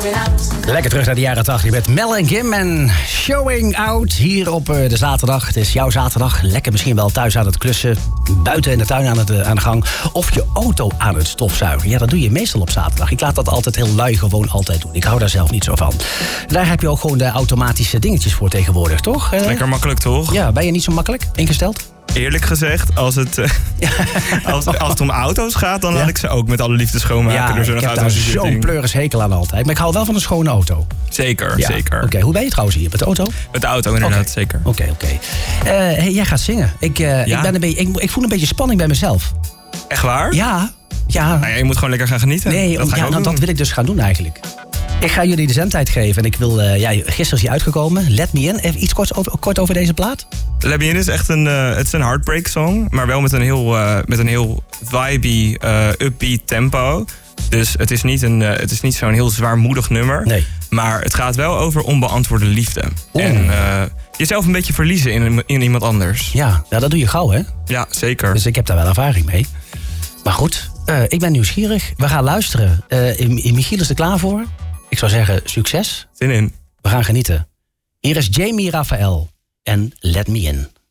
Lekker terug naar de jaren 80 met Mel en Kim en Showing Out hier op de zaterdag. Het is jouw zaterdag. Lekker misschien wel thuis aan het klussen, buiten in de tuin aan de gang. Of je auto aan het stofzuigen. Ja, dat doe je meestal op zaterdag. Ik laat dat altijd heel lui gewoon altijd doen. Ik hou daar zelf niet zo van. Daar heb je ook gewoon de automatische dingetjes voor tegenwoordig, toch? Lekker makkelijk, toch? Ja, ben je niet zo makkelijk ingesteld? Eerlijk gezegd, als het om auto's gaat, dan laat ik ze ook met alle liefde schoonmaken. Ja, ik heb daar zo'n pleurishekel aan altijd. Maar ik hou wel van een schone auto. Zeker, ja. zeker. Oké, hoe ben je trouwens hier? Met de auto? Met de auto, inderdaad, zeker. Oké. Hey, jij gaat zingen. Ik voel een beetje spanning bij mezelf. Echt waar? Ja. Nou ja, je moet gewoon lekker gaan genieten. Nee, dat wil ik dus gaan doen eigenlijk. Ik ga jullie de zendtijd geven en ik wil... gisteren is hij uitgekomen. Let Me In. Even iets kort over deze plaat. Let Me In is echt een heartbreak song. Maar wel met een heel vibey, upbeat tempo. Dus het is niet zo'n heel zwaarmoedig nummer. Nee. Maar het gaat wel over onbeantwoorde liefde. En jezelf een beetje verliezen in iemand anders. Ja, dat doe je gauw, hè? Ja, zeker. Dus ik heb daar wel ervaring mee. Maar goed, ik ben nieuwsgierig. We gaan luisteren. Michiel is er klaar voor. Ik zou zeggen, succes. Zin in. We gaan genieten. Hier is Jamie Raphael en Let Me In.